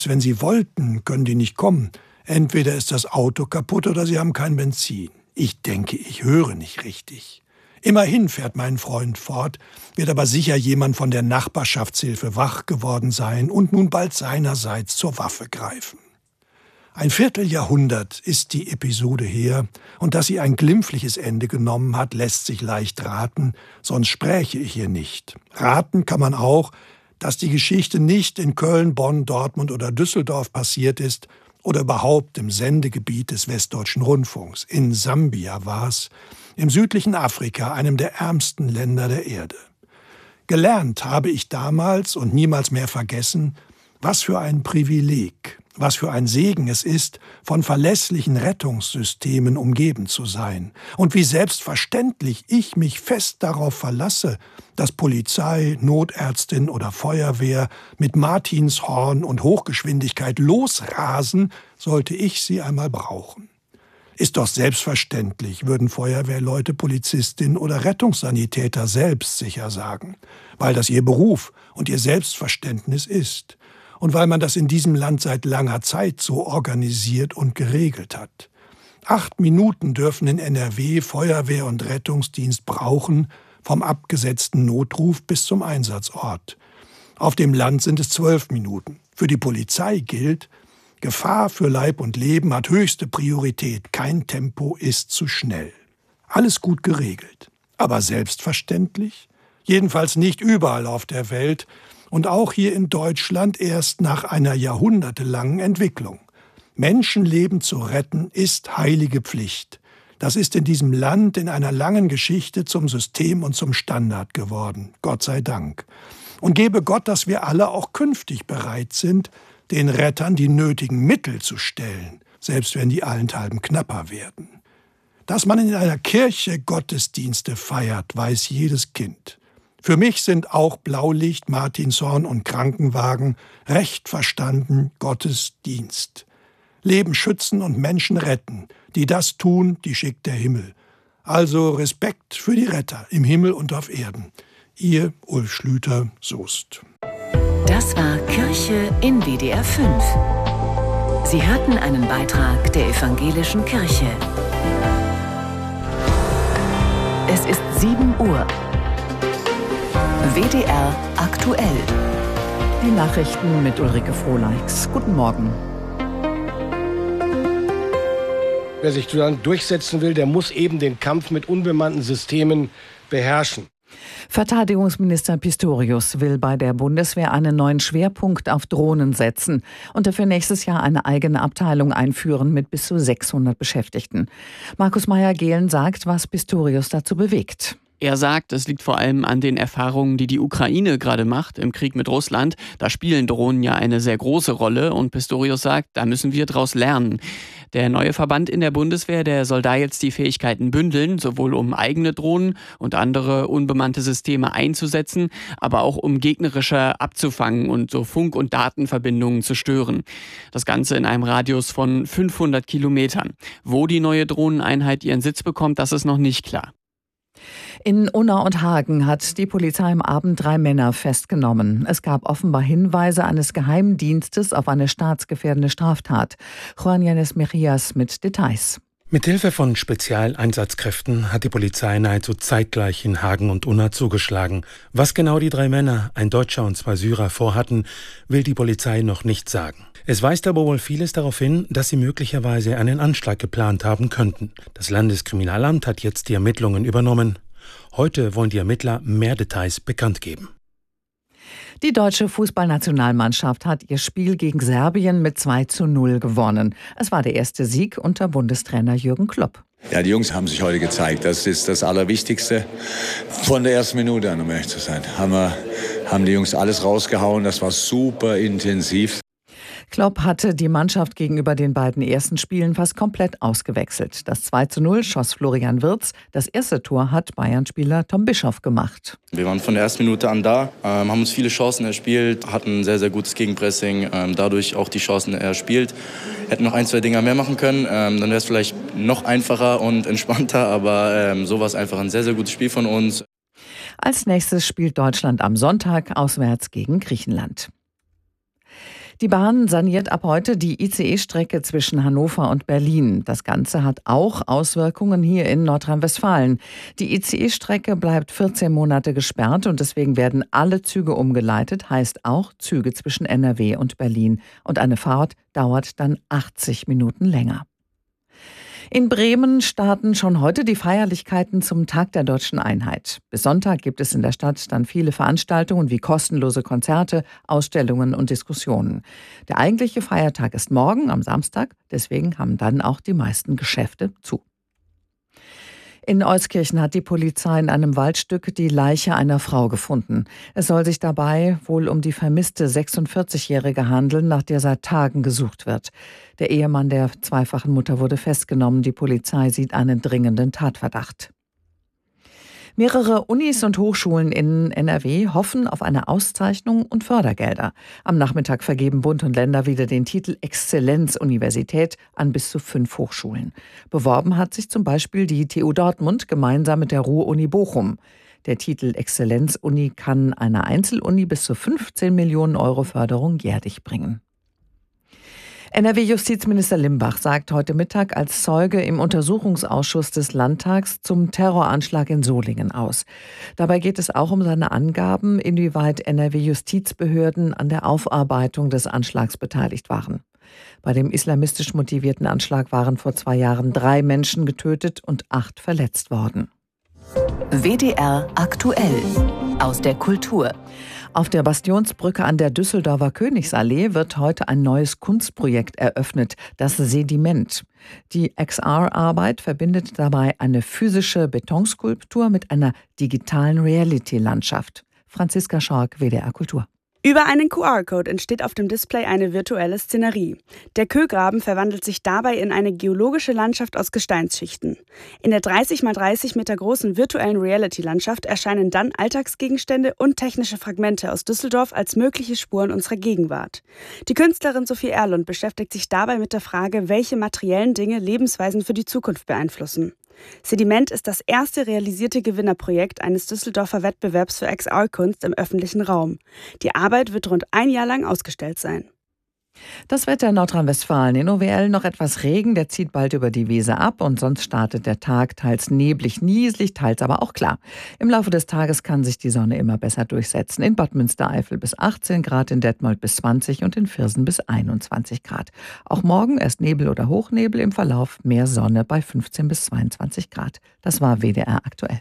Wenn sie wollten, können die nicht kommen. Entweder ist das Auto kaputt oder sie haben kein Benzin. Ich denke, ich höre nicht richtig. Immerhin, fährt mein Freund fort, wird aber sicher jemand von der Nachbarschaftshilfe wach geworden sein und nun bald seinerseits zur Waffe greifen. Ein Vierteljahrhundert ist die Episode her, und dass sie ein glimpfliches Ende genommen hat, lässt sich leicht raten, sonst spräche ich hier nicht. Raten kann man auch, dass die Geschichte nicht in Köln, Bonn, Dortmund oder Düsseldorf passiert ist oder überhaupt im Sendegebiet des Westdeutschen Rundfunks. In Sambia war's, im südlichen Afrika, einem der ärmsten Länder der Erde. Gelernt habe ich damals und niemals mehr vergessen, was für ein Privileg, was für ein Segen es ist, von verlässlichen Rettungssystemen umgeben zu sein und wie selbstverständlich ich mich fest darauf verlasse, dass Polizei, Notärztin oder Feuerwehr mit Martinshorn und Hochgeschwindigkeit losrasen, sollte ich sie einmal brauchen. Ist doch selbstverständlich, würden Feuerwehrleute, Polizistin oder Rettungssanitäter selbst sicher sagen, weil das ihr Beruf und ihr Selbstverständnis ist. Und weil man das in diesem Land seit langer Zeit so organisiert und geregelt hat. 8 Minuten dürfen in NRW Feuerwehr und Rettungsdienst brauchen, vom abgesetzten Notruf bis zum Einsatzort. Auf dem Land sind es 12 Minuten. Für die Polizei gilt, Gefahr für Leib und Leben hat höchste Priorität. Kein Tempo ist zu schnell. Alles gut geregelt. Aber selbstverständlich? Jedenfalls nicht überall auf der Welt. Und auch hier in Deutschland erst nach einer jahrhundertelangen Entwicklung. Menschenleben zu retten ist heilige Pflicht. Das ist in diesem Land in einer langen Geschichte zum System und zum Standard geworden. Gott sei Dank. Und gebe Gott, dass wir alle auch künftig bereit sind, den Rettern die nötigen Mittel zu stellen, selbst wenn die allenthalben knapper werden. Dass man in einer Kirche Gottesdienste feiert, weiß jedes Kind. Für mich sind auch Blaulicht, Martinshorn und Krankenwagen recht verstanden Gottesdienst. Leben schützen und Menschen retten. Die das tun, die schickt der Himmel. Also Respekt für die Retter im Himmel und auf Erden. Ihr Ulf Schlüter, Soest. Das war Kirche in WDR 5. Sie hörten einen Beitrag der Evangelischen Kirche. Es ist 7 Uhr. WDR aktuell. Die Nachrichten mit Ulrike Frohleix. Guten Morgen. Wer sich dann durchsetzen will, der muss eben den Kampf mit unbemannten Systemen beherrschen. Verteidigungsminister Pistorius will bei der Bundeswehr einen neuen Schwerpunkt auf Drohnen setzen und dafür nächstes Jahr eine eigene Abteilung einführen mit bis zu 600 Beschäftigten. Markus Meyer-Gehlen sagt, was Pistorius dazu bewegt. Er sagt, es liegt vor allem an den Erfahrungen, die die Ukraine gerade macht im Krieg mit Russland. Da spielen Drohnen ja eine sehr große Rolle und Pistorius sagt, da müssen wir draus lernen. Der neue Verband in der Bundeswehr, der soll da jetzt die Fähigkeiten bündeln, sowohl um eigene Drohnen und andere unbemannte Systeme einzusetzen, aber auch um gegnerische abzufangen und so Funk- und Datenverbindungen zu stören. Das Ganze in einem Radius von 500 Kilometern. Wo die neue Drohneneinheit ihren Sitz bekommt, das ist noch nicht klar. In Unna und Hagen hat die Polizei am Abend 3 Männer festgenommen. Es gab offenbar Hinweise eines Geheimdienstes auf eine staatsgefährdende Straftat. Juan Yanes Mejias mit Details. Mithilfe von Spezialeinsatzkräften hat die Polizei nahezu zeitgleich in Hagen und Unna zugeschlagen. Was genau die 3 Männer, ein Deutscher und 2 Syrer, vorhatten, will die Polizei noch nicht sagen. Es weist aber wohl vieles darauf hin, dass sie möglicherweise einen Anschlag geplant haben könnten. Das Landeskriminalamt hat jetzt die Ermittlungen übernommen. Heute wollen die Ermittler mehr Details bekannt geben. Die deutsche Fußballnationalmannschaft hat ihr Spiel gegen Serbien mit 2:0 gewonnen. Es war der erste Sieg unter Bundestrainer Jürgen Klopp. Ja, die Jungs haben sich heute gezeigt. Das ist das Allerwichtigste. Von der ersten Minute an, um ehrlich zu sein, haben die Jungs alles rausgehauen. Das war super intensiv. Klopp hatte die Mannschaft gegenüber den beiden ersten Spielen fast komplett ausgewechselt. Das 2:0 schoss Florian Wirtz. Das erste Tor hat Bayern-Spieler Tom Bischoff gemacht. Wir waren von der ersten Minute an da, haben uns viele Chancen erspielt, hatten sehr, sehr gutes Gegenpressing, dadurch auch die Chancen erspielt. Hätten noch 1, 2 Dinger mehr machen können, dann wäre es vielleicht noch einfacher und entspannter, aber so war es einfach ein sehr, sehr gutes Spiel von uns. Als nächstes spielt Deutschland am Sonntag auswärts gegen Griechenland. Die Bahn saniert ab heute die ICE-Strecke zwischen Hannover und Berlin. Das Ganze hat auch Auswirkungen hier in Nordrhein-Westfalen. Die ICE-Strecke bleibt 14 Monate gesperrt und deswegen werden alle Züge umgeleitet, heißt auch Züge zwischen NRW und Berlin. Und eine Fahrt dauert dann 80 Minuten länger. In Bremen starten schon heute die Feierlichkeiten zum Tag der Deutschen Einheit. Bis Sonntag gibt es in der Stadt dann viele Veranstaltungen wie kostenlose Konzerte, Ausstellungen und Diskussionen. Der eigentliche Feiertag ist morgen am Samstag, deswegen haben dann auch die meisten Geschäfte zu. In Euskirchen hat die Polizei in einem Waldstück die Leiche einer Frau gefunden. Es soll sich dabei wohl um die vermisste 46-Jährige handeln, nach der seit Tagen gesucht wird. Der Ehemann der zweifachen Mutter wurde festgenommen. Die Polizei sieht einen dringenden Tatverdacht. Mehrere Unis und Hochschulen in NRW hoffen auf eine Auszeichnung und Fördergelder. Am Nachmittag vergeben Bund und Länder wieder den Titel Exzellenz-Universität an bis zu 5 Hochschulen. Beworben hat sich zum Beispiel die TU Dortmund gemeinsam mit der Ruhr-Uni Bochum. Der Titel Exzellenz-Uni kann einer Einzeluni bis zu 15 Millionen Euro Förderung jährlich bringen. NRW-Justizminister Limbach sagt heute Mittag als Zeuge im Untersuchungsausschuss des Landtags zum Terroranschlag in Solingen aus. Dabei geht es auch um seine Angaben, inwieweit NRW-Justizbehörden an der Aufarbeitung des Anschlags beteiligt waren. Bei dem islamistisch motivierten Anschlag waren vor 2 Jahren 3 Menschen getötet und 8 verletzt worden. WDR aktuell aus der Kultur. Auf der Bastionsbrücke an der Düsseldorfer Königsallee wird heute ein neues Kunstprojekt eröffnet, das Sediment. Die XR-Arbeit verbindet dabei eine physische Betonskulptur mit einer digitalen Reality-Landschaft. Franziska Schork, WDR Kultur. Über einen QR-Code entsteht auf dem Display eine virtuelle Szenerie. Der Kögraben verwandelt sich dabei in eine geologische Landschaft aus Gesteinsschichten. In der 30 x 30 Meter großen virtuellen Reality-Landschaft erscheinen dann Alltagsgegenstände und technische Fragmente aus Düsseldorf als mögliche Spuren unserer Gegenwart. Die Künstlerin Sophie Erlund beschäftigt sich dabei mit der Frage, welche materiellen Dinge Lebensweisen für die Zukunft beeinflussen. Sediment ist das erste realisierte Gewinnerprojekt eines Düsseldorfer Wettbewerbs für XR-Kunst im öffentlichen Raum. Die Arbeit wird rund 1 Jahr lang ausgestellt sein. Das Wetter in Nordrhein-Westfalen. In OWL noch etwas Regen, der zieht bald über die Weser ab und sonst startet der Tag teils neblig, nieselig, teils aber auch klar. Im Laufe des Tages kann sich die Sonne immer besser durchsetzen. In Bad Münstereifel bis 18 Grad, in Detmold bis 20 und in Viersen bis 21 Grad. Auch morgen erst Nebel oder Hochnebel, im Verlauf mehr Sonne bei 15 bis 22 Grad. Das war WDR aktuell.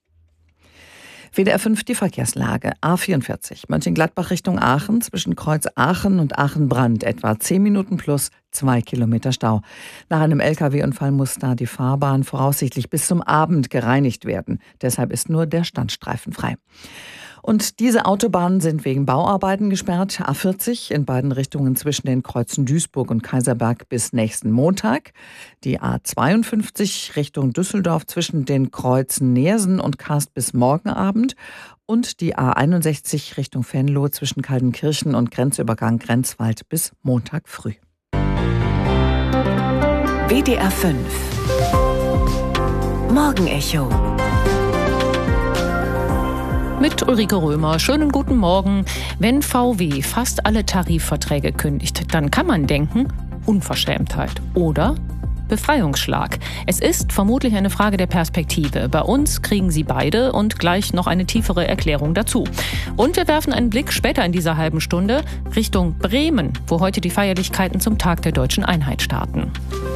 WDR 5 die Verkehrslage. A44 Mönchengladbach Richtung Aachen zwischen Kreuz Aachen und Aachen-Brand etwa 10 Minuten plus 2 Kilometer Stau. Nach einem LKW-Unfall muss da die Fahrbahn voraussichtlich bis zum Abend gereinigt werden. Deshalb ist nur der Standstreifen frei. Und diese Autobahnen sind wegen Bauarbeiten gesperrt. A40 in beiden Richtungen zwischen den Kreuzen Duisburg und Kaiserberg bis nächsten Montag. Die A52 Richtung Düsseldorf zwischen den Kreuzen Neersen und Karst bis morgen Abend. Und die A61 Richtung Venlo zwischen Kaltenkirchen und Grenzübergang Grenzwald bis Montag früh. WDR 5 Morgenecho mit Ulrike Römer. Schönen guten Morgen. Wenn VW fast alle Tarifverträge kündigt, dann kann man denken, Unverschämtheit oder Befreiungsschlag. Es ist vermutlich eine Frage der Perspektive. Bei uns kriegen Sie beide und gleich noch eine tiefere Erklärung dazu. Und wir werfen einen Blick später in dieser halben Stunde Richtung Bremen, wo heute die Feierlichkeiten zum Tag der Deutschen Einheit starten.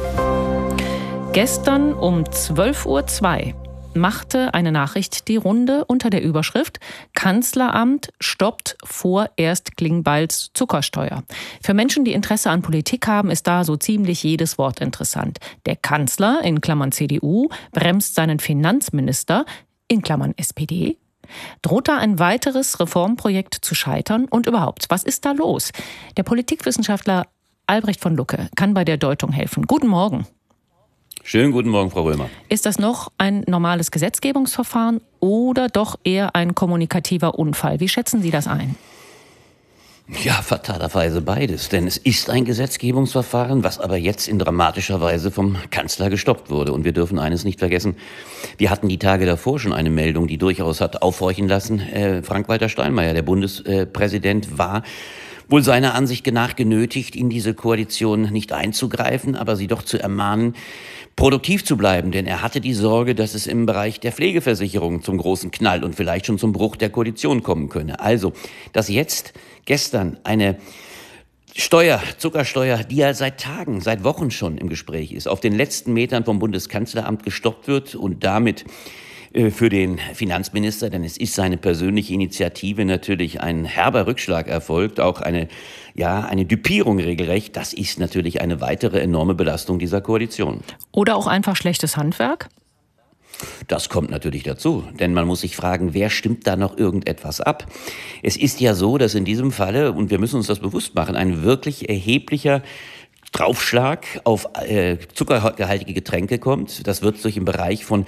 Gestern um 12:02 Uhr machte eine Nachricht die Runde unter der Überschrift Kanzleramt stoppt vorerst Klingbeils Zuckersteuer. Für Menschen, die Interesse an Politik haben, ist da so ziemlich jedes Wort interessant. Der Kanzler, in Klammern CDU, bremst seinen Finanzminister, in Klammern SPD. Droht da ein weiteres Reformprojekt zu scheitern? Und überhaupt, was ist da los? Der Politikwissenschaftler Albrecht von Lucke kann bei der Deutung helfen. Guten Morgen. Schönen guten Morgen, Frau Römer. Ist das noch ein normales Gesetzgebungsverfahren oder doch eher ein kommunikativer Unfall? Wie schätzen Sie das ein? Ja, fatalerweise beides. Denn es ist ein Gesetzgebungsverfahren, was aber jetzt in dramatischer Weise vom Kanzler gestoppt wurde. Und wir dürfen eines nicht vergessen. Wir hatten die Tage davor schon eine Meldung, die durchaus hat aufhorchen lassen. Frank-Walter Steinmeier, der Bundespräsident, war wohl seiner Ansicht nach genötigt, in diese Koalition nicht einzugreifen, aber sie doch zu ermahnen, produktiv zu bleiben, denn er hatte die Sorge, dass es im Bereich der Pflegeversicherung zum großen Knall und vielleicht schon zum Bruch der Koalition kommen könne. Also, dass jetzt gestern eine Zuckersteuer, die ja seit Tagen, seit Wochen schon im Gespräch ist, auf den letzten Metern vom Bundeskanzleramt gestoppt wird und damit für den Finanzminister, denn es ist seine persönliche Initiative, natürlich ein herber Rückschlag erfolgt, auch eine Dupierung regelrecht. Das ist natürlich eine weitere enorme Belastung dieser Koalition. Oder auch einfach schlechtes Handwerk? Das kommt natürlich dazu, denn man muss sich fragen, wer stimmt da noch irgendetwas ab? Es ist ja so, dass in diesem Falle, und wir müssen uns das bewusst machen, ein wirklich erheblicher Draufschlag auf zuckerhaltige Getränke kommt. Das wird sich im Bereich von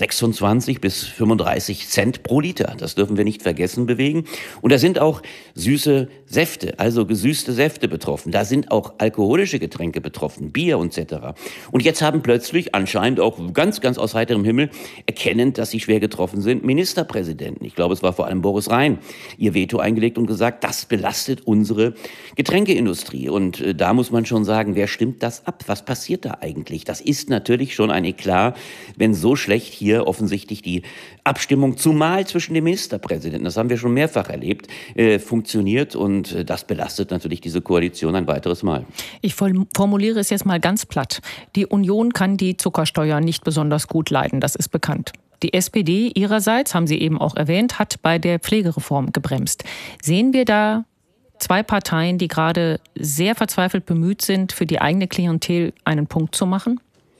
26 bis 35 Cent pro Liter, das dürfen wir nicht vergessen, bewegen. Und da sind auch süße Säfte, also gesüßte Säfte betroffen. Da sind auch alkoholische Getränke betroffen, Bier etc. Und jetzt haben plötzlich anscheinend auch ganz, ganz aus heiterem Himmel, erkennend, dass sie schwer getroffen sind, Ministerpräsidenten, ich glaube, es war vor allem Boris Rhein, ihr Veto eingelegt und gesagt, das belastet unsere Getränkeindustrie. Und da muss man schon sagen, wer stimmt das ab? Was passiert da eigentlich? Das ist natürlich schon ein Eklat, wenn so schlecht hier offensichtlich die Abstimmung, zumal zwischen dem Ministerpräsidenten, das haben wir schon mehrfach erlebt, funktioniert, und das belastet natürlich diese Koalition ein weiteres Mal. Ich formuliere es jetzt mal ganz platt. Die Union kann die Zuckersteuer nicht besonders gut leiden, das ist bekannt. Die SPD ihrerseits, haben Sie eben auch erwähnt, hat bei der Pflegereform gebremst. Sehen wir da zwei Parteien, die gerade sehr verzweifelt bemüht sind, für die eigene Klientel einen Punkt zu machen?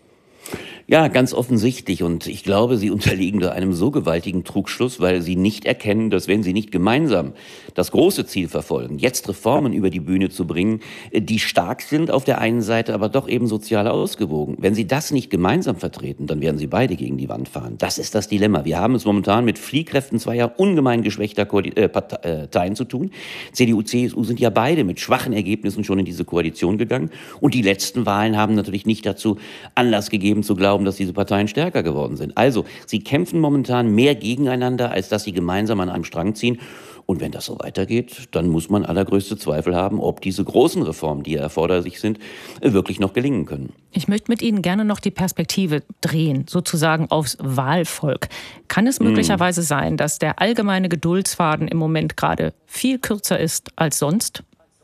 Ja, ganz offensichtlich. Und ich glaube, sie unterliegen da einem so gewaltigen Trugschluss, weil sie nicht erkennen, dass wenn sie nicht gemeinsam das große Ziel verfolgen, jetzt Reformen über die Bühne zu bringen, die stark sind auf der einen Seite, aber doch eben sozial ausgewogen. Wenn sie das nicht gemeinsam vertreten, dann werden sie beide gegen die Wand fahren. Das ist das Dilemma. Wir haben es momentan mit Fliehkräften zweier ungemein geschwächter Parteien zu tun. CDU, CSU sind ja beide mit schwachen Ergebnissen schon in diese Koalition gegangen. Und die letzten Wahlen haben natürlich nicht dazu Anlass gegeben, zu glauben, dass diese Parteien stärker geworden sind. Also, sie kämpfen momentan mehr gegeneinander, als dass sie gemeinsam an einem Strang ziehen. Und wenn das so weitergeht, dann muss man allergrößte Zweifel haben, ob diese großen Reformen, die erforderlich sind, wirklich noch gelingen können. Ich möchte mit Ihnen gerne noch die Perspektive drehen, sozusagen aufs Wahlvolk. Kann es möglicherweise sein, dass der allgemeine Geduldsfaden im Moment gerade viel kürzer ist als sonst?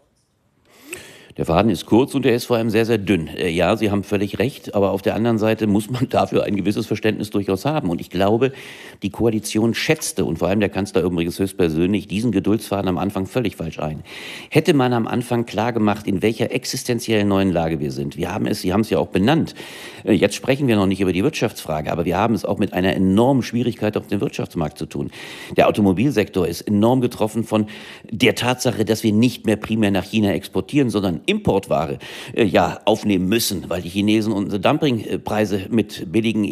Der Faden ist kurz und er ist vor allem sehr, sehr dünn. Ja, Sie haben völlig recht, aber auf der anderen Seite muss man dafür ein gewisses Verständnis durchaus haben. Und ich glaube, die Koalition schätzte, und vor allem der Kanzler übrigens höchstpersönlich, diesen Geduldsfaden am Anfang völlig falsch ein. Hätte man am Anfang klar gemacht, in welcher existenziellen neuen Lage wir sind. Wir haben es, Sie haben es ja auch benannt. Jetzt sprechen wir noch nicht über die Wirtschaftsfrage, aber wir haben es auch mit einer enormen Schwierigkeit auf dem Wirtschaftsmarkt zu tun. Der Automobilsektor ist enorm getroffen von der Tatsache, dass wir nicht mehr primär nach China exportieren, sondern Importware aufnehmen müssen, weil die Chinesen unsere Dumpingpreise mit billigen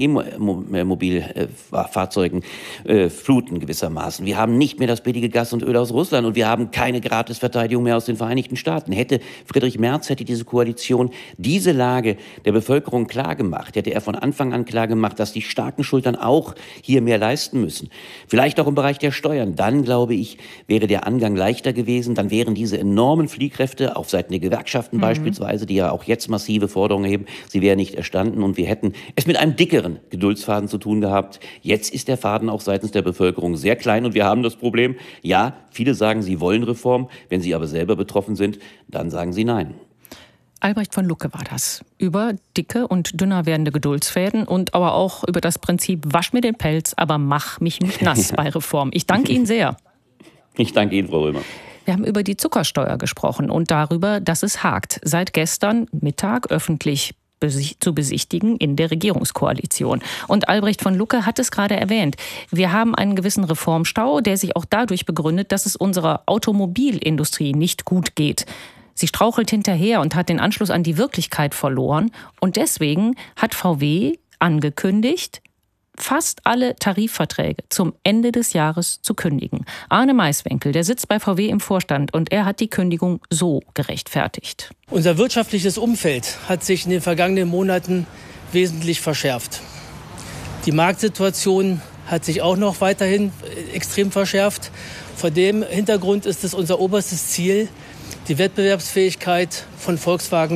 E-Mobilfahrzeugen fluten gewissermaßen. Wir haben nicht mehr das billige Gas und Öl aus Russland und wir haben keine Gratisverteidigung mehr aus den Vereinigten Staaten. Hätte Friedrich Merz, hätte diese Koalition diese Lage der Bevölkerung klargemacht, hätte er von Anfang an klargemacht, dass die starken Schultern auch hier mehr leisten müssen. Vielleicht auch im Bereich der Steuern. Dann, glaube ich, wäre der Angang leichter gewesen. Dann wären diese enormen Fliehkräfte auf Seiten der Gewerkschaften beispielsweise, die ja auch jetzt massive Forderungen erheben, sie wären nicht erstanden und wir hätten es mit einem dickeren Geduldsfaden zu tun gehabt. Jetzt ist der Faden auch seitens der Bevölkerung sehr klein und wir haben das Problem, ja, viele sagen, sie wollen Reform, wenn sie aber selber betroffen sind, dann sagen sie nein. Albrecht von Lucke war das. Über dicke und dünner werdende Geduldsfäden und aber auch über das Prinzip, wasch mir den Pelz, aber mach mich nicht nass bei Reform. Ich danke Ihnen sehr. Ich danke Ihnen, Frau Römer. Wir haben über die Zuckersteuer gesprochen und darüber, dass es hakt. Seit gestern Mittag öffentlich zu besichtigen in der Regierungskoalition. Und Albrecht von Lucke hat es gerade erwähnt. Wir haben einen gewissen Reformstau, der sich auch dadurch begründet, dass es unserer Automobilindustrie nicht gut geht. Sie strauchelt hinterher und hat den Anschluss an die Wirklichkeit verloren. Und deswegen hat VW angekündigt, fast alle Tarifverträge zum Ende des Jahres zu kündigen. Arne Maiswinkel, der sitzt bei VW im Vorstand und er hat die Kündigung so gerechtfertigt. Unser wirtschaftliches Umfeld hat sich in den vergangenen Monaten wesentlich verschärft. Die Marktsituation hat sich auch noch weiterhin extrem verschärft. Vor dem Hintergrund ist es unser oberstes Ziel, Die Wettbewerbsfähigkeit von Volkswagen